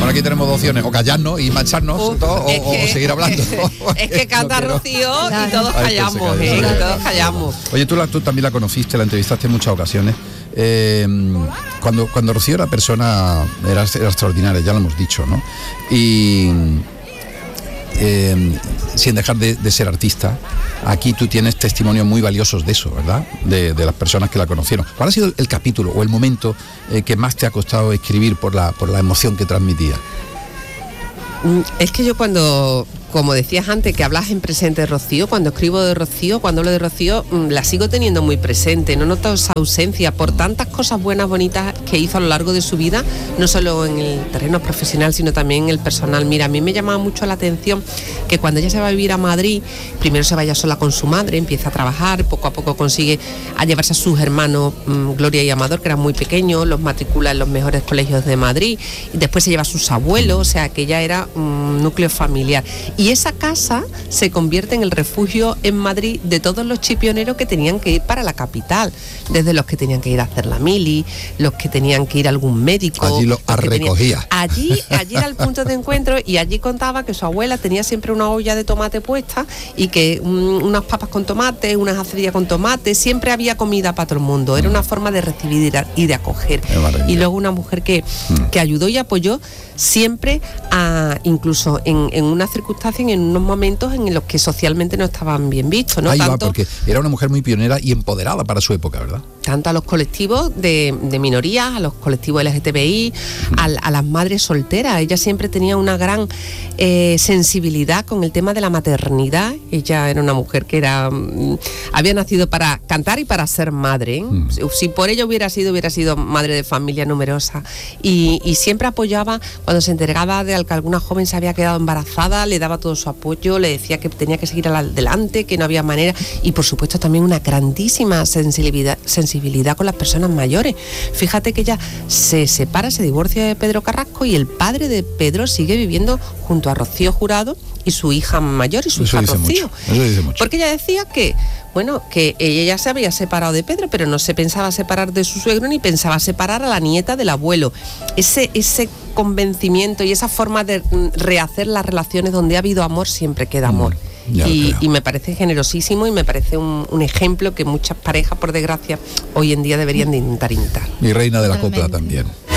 Bueno, aquí tenemos dos opciones, o callarnos y marcharnos, o seguir hablando. Es que canta Rocío y todos callamos, todos callamos. Oye, tú también la conociste, la entrevistaste en muchas ocasiones. Cuando Rocío era persona, era extraordinaria, ya lo hemos dicho, ¿no? Y sin dejar de ser artista, aquí tú tienes testimonios muy valiosos de eso, ¿verdad? De las personas que la conocieron. ¿Cuál ha sido el capítulo o el momento que más te ha costado escribir por la emoción que transmitía? Es que yo cuando, como decías antes, que hablas en presente de Rocío, cuando escribo de Rocío, cuando hablo de Rocío, la sigo teniendo muy presente. No noto esa ausencia por tantas cosas buenas, bonitas que hizo a lo largo de su vida, no solo en el terreno profesional, sino también en el personal. Mira, a mí me llamaba mucho la atención que cuando ella se va a vivir a Madrid, primero se vaya sola con su madre, empieza a trabajar, poco a poco consigue a llevarse a sus hermanos Gloria y Amador, que eran muy pequeños, los matricula en los mejores colegios de Madrid, y después se lleva a sus abuelos, o sea que ella era un núcleo familiar. Y esa casa se convierte en el refugio en Madrid de todos los chipioneros que tenían que ir para la capital, desde los que tenían que ir a hacer la mili, los que tenían que ir a algún médico. Allí los recogía. Allí era el punto de encuentro, y allí contaba que su abuela tenía siempre una olla de tomate puesta y que unas papas con tomate, unas acerillas con tomate, siempre había comida para todo el mundo. Era una forma de recibir y de acoger. Y luego una mujer que ayudó y apoyó siempre, incluso en unas circunstancias, en unos momentos en los que socialmente no estaban bien vistos, ¿no? Ahí va, porque era una mujer muy pionera y empoderada para su época, ¿verdad? Tanto a los colectivos de minorías, a los colectivos LGTBI, a las madres solteras. Ella siempre tenía una gran sensibilidad con el tema de la maternidad. Ella era una mujer que había nacido para cantar y para ser madre. Si por ello hubiera sido madre de familia numerosa. Y siempre apoyaba cuando se enteraba de que alguna joven se había quedado embarazada, le daba todo su apoyo, le decía que tenía que seguir adelante, que no había manera, y por supuesto también una grandísima sensibilidad con las personas mayores. Fíjate que ella se separa, se divorcia de Pedro Carrasco, y el padre de Pedro sigue viviendo junto a Rocío Jurado y su hija mayor y su hija Rocío. Eso dice mucho. Porque ella decía que ella se había separado de Pedro, pero no se pensaba separar de su suegro ni pensaba separar a la nieta del abuelo. Ese convencimiento y esa forma de rehacer las relaciones donde ha habido amor, siempre queda amor. Y me parece generosísimo, y me parece un ejemplo que muchas parejas, por desgracia, hoy en día deberían de intentar imitar. Mi reina de la copla también.